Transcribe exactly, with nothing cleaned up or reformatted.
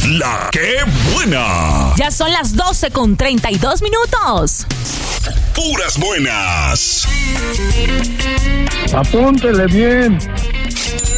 La que buena. Ya son las doce con treinta y dos minutos. Puras buenas. Apúntele bien.